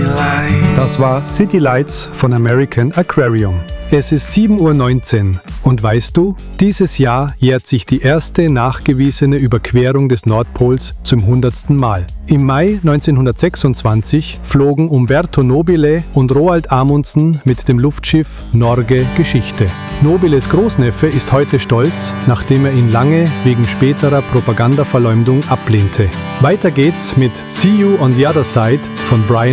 Das war City Lights von American Aquarium. Es ist 7:19 Uhr und weißt du, dieses Jahr jährt sich die erste nachgewiesene Überquerung des Nordpols zum 100. Mal. Im Mai 1926 flogen Umberto Nobile und Roald Amundsen mit dem Luftschiff Norge Geschichte. Nobiles Großneffe ist heute stolz, nachdem er ihn lange wegen späterer Propagandaverleumdung ablehnte. Weiter geht's mit See You on the Other Side von Brian